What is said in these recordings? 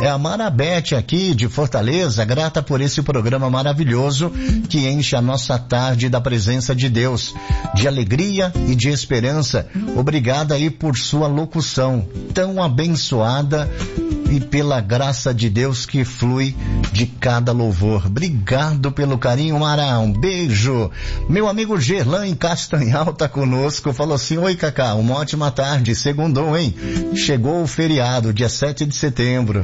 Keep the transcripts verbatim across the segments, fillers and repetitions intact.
a Marabete aqui de Fortaleza, grata por esse programa maravilhoso que enche a nossa tarde da presença de Deus, de alegria e de esperança. Obrigada aí por sua locução tão abençoada e pela graça de Deus que flui de cada louvor. Obrigado pelo carinho, Mara. Um beijo. Meu amigo Gerlan em Castanhal tá conosco. Falou assim: oi, Cacá, uma ótima tarde. Segundou, hein? Chegou o feriado, dia sete de setembro.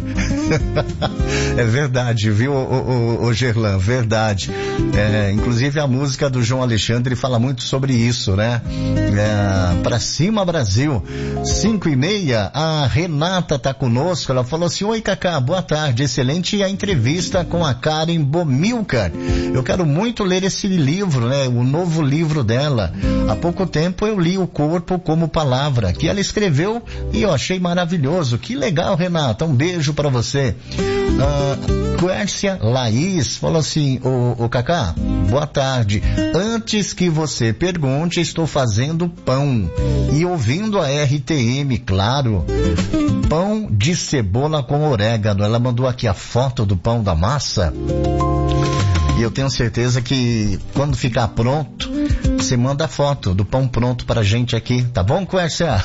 É verdade, viu, o, o, o Gerlan? Verdade. É, inclusive a música do João Alexandre fala muito sobre isso, né? É, pra cima, Brasil. Cinco e meia, a Renata tá conosco. Ela falou assim: oi, Cacá, boa tarde, excelente a entrevista com a Karen Bomilcar. Eu quero muito ler esse livro, né, o novo livro dela. Há pouco tempo eu li O Corpo como Palavra, que ela escreveu e eu achei maravilhoso. Que legal, Renata, um beijo pra você. Uh, Quércia Laís falou assim: ô, ô Cacá, boa tarde, antes que você pergunte, estou fazendo pão e ouvindo a R T M, claro, pão de cebola com orégano. Ela mandou aqui a foto do pão, da massa, e eu tenho certeza que quando ficar pronto, você manda a foto do pão pronto pra gente aqui, tá bom, Quércia?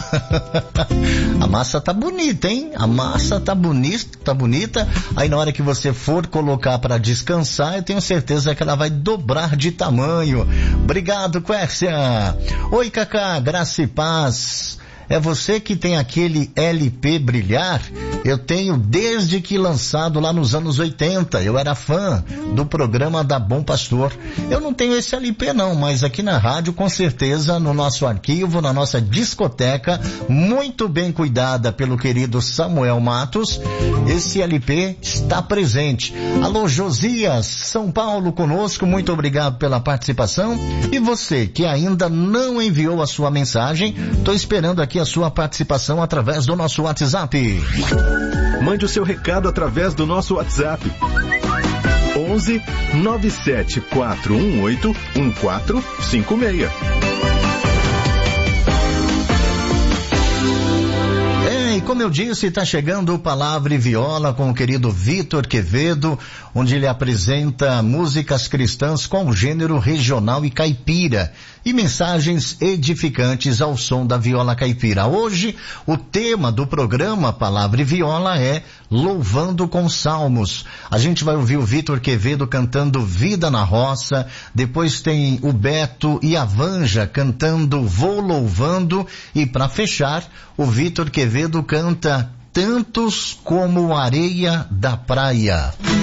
A massa tá bonita, hein? A massa tá bonita, tá bonita. Aí na hora que você for colocar pra descansar, eu tenho certeza que ela vai dobrar de tamanho. Obrigado, Quércia. Oi, Cacá, graça e paz. É você que tem aquele L P Brilhar? Eu tenho desde que lançado lá nos anos oitenta. Eu era fã do programa da Bom Pastor. Eu não tenho esse L P não, mas aqui na rádio, com certeza, no nosso arquivo, na nossa discoteca, muito bem cuidada pelo querido Samuel Matos, esse L P está presente. Alô, Josias, São Paulo conosco, muito obrigado pela participação. E você que ainda não enviou a sua mensagem, estou esperando aqui a sua participação através do nosso WhatsApp. Mande o seu recado através do nosso WhatsApp. onze nove sete quatro um oito um quatro cinco seis. E como eu disse, está chegando o Palavra e Viola com o querido Vitor Quevedo, onde ele apresenta músicas cristãs com o gênero regional e caipira e mensagens edificantes ao som da viola caipira. Hoje, o tema do programa Palavra e Viola é Louvando com Salmos. A gente vai ouvir o Vitor Quevedo cantando Vida na Roça, depois tem o Beto e a Vanja cantando Vou Louvando, e para fechar, o Vitor Quevedo canta Tantos como Areia da Praia.